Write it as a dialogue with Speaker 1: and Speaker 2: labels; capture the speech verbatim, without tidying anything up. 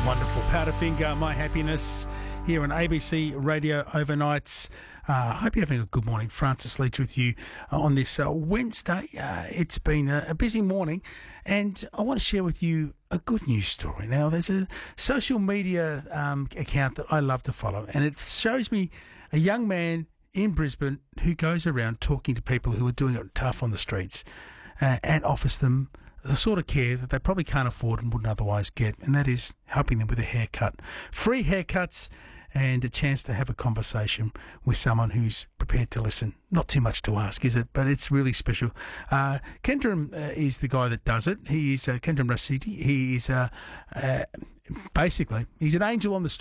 Speaker 1: Wonderful. Powderfinger, My Happiness, here on A B C Radio Overnights. I uh, hope you're having a good morning. Francis Leach with you uh, on this uh, Wednesday. Uh, it's been a, a busy morning, and I want to share with you a good news story. Now, there's a social media um, account that I love to follow, and it shows me a young man in Brisbane who goes around talking to people who are doing it tough on the streets uh, and offers them the sort of care that they probably can't afford and wouldn't otherwise get, and that is helping them with a haircut. Free haircuts and a chance to have a conversation with someone who's prepared to listen. Not too much to ask, is it? But it's really special. Uh, Kendram uh, is the guy that does it. He is uh, Kendram Rasidi. He is uh, uh, basically, he's an angel on the street.